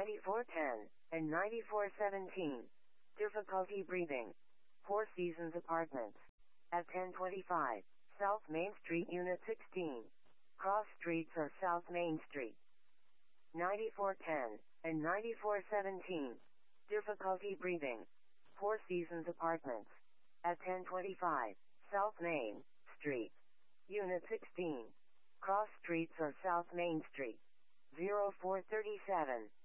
9410, and 9417. Difficulty breathing. Four Seasons Apartments. At 1025, South Main Street, Unit 16. Cross streets are South Main Street. 9410, and 9417. Difficulty breathing. Four Seasons Apartments. At 1025, South Main Street. Unit 16. Cross streets are South Main Street. 0437.